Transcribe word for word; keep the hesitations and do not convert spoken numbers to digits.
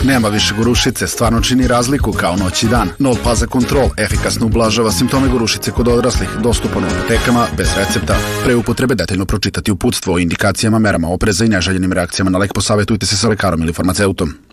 nema više gorušice, stvarno čini razliku kao noć i dan. Nol Paza Control efikasno ublažava simptome gorušice kod odraslih, dostupan u apotekama, bez recepta. Pre upotrebe detaljno pročitati uputstvo o indikacijama, merama opreza i neželjenim reakcijama na lek, posavjetujte se sa lekarom ili farmaceutom.